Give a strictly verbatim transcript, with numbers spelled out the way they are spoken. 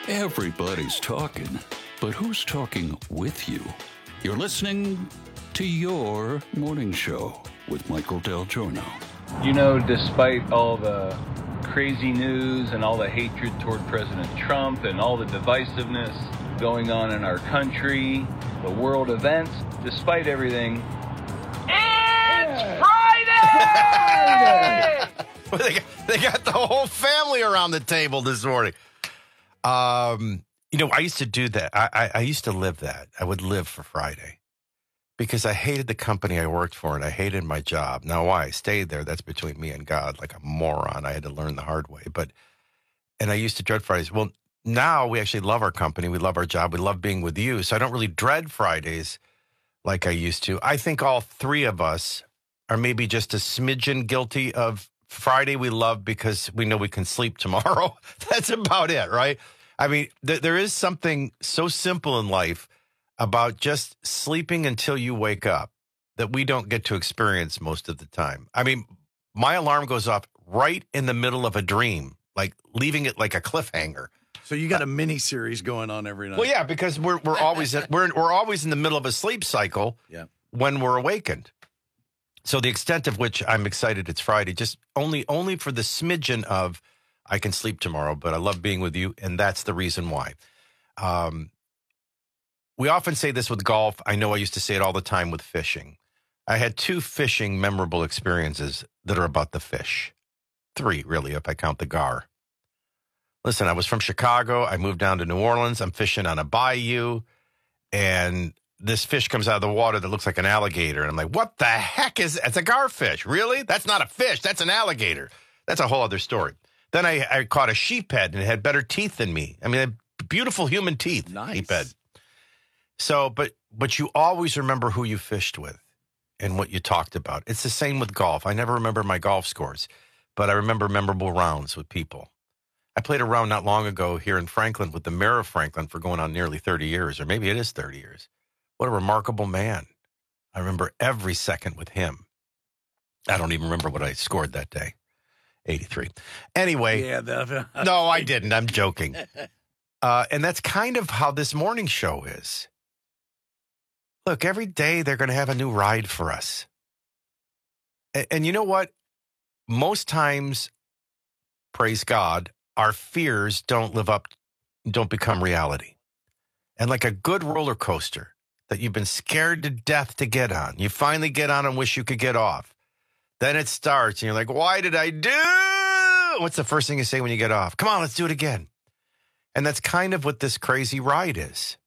Everybody's talking, but who's talking with you? You're listening to Your Morning Show with Michael Del Giorno. You know, despite all the crazy news and all the hatred toward President Trump and all the divisiveness going on in our country, the world events, despite everything, it's Friday! they, got, they got the whole family around the table this morning. Um, you know, I used to do that. I, I, I used to live that. I would live for Friday because I hated the company I worked for and I hated my job. Now, why I stayed there, that's between me and God, like a moron. I had to learn the hard way. But, and I used to dread Fridays. Well, now we actually love our company. We love our job. We love being with you. So I don't really dread Fridays like I used to. I think all three of us are maybe just a smidgen guilty of Friday we love because we know we can sleep tomorrow. That's about it, right? I mean, th- there is something so simple in life about just sleeping until you wake up that we don't get to experience most of the time. I mean, my alarm goes off right in the middle of a dream, like leaving it like a cliffhanger. So you got a mini series going on every night. Well, yeah, because we're we're always we're we're always in the middle of a sleep cycle. Yeah. When we're awakened. So the extent of which I'm excited it's Friday, just only only for the smidgen of I can sleep tomorrow, but I love being with you, and that's the reason why. Um, we often say this with golf. I know I used to say it all the time with fishing. I had two fishing memorable experiences that are about the fish. Three, really, if I count the gar. Listen, I was from Chicago. I moved down to New Orleans. I'm fishing on a bayou, and this fish comes out of the water that looks like an alligator. And I'm like, what the heck is it? It's a garfish. Really? That's not a fish. That's an alligator. That's a whole other story. Then I, I caught a sheephead and it had better teeth than me. I mean, beautiful human teeth. Nice. Sheephead. So, but, but you always remember who you fished with and what you talked about. It's the same with golf. I never remember my golf scores, but I remember memorable rounds with people. I played a round not long ago here in Franklin with the mayor of Franklin for going on nearly thirty years, or maybe it is thirty years. What a remarkable man. I remember every second with him. I don't even remember what I scored that day. eighty-three. Anyway. Yeah, that, no, I didn't. I'm joking. Uh, and that's kind of how this morning show is. Look, every day they're going to have a new ride for us. And, and you know what? Most times, praise God, our fears don't live up, don't become reality. And like a good roller coaster that you've been scared to death to get on, you finally get on and wish you could get off. Then it starts and you're like, why did I do? What's the first thing you say when you get off? Come on, let's do it again. And that's kind of what this crazy ride is.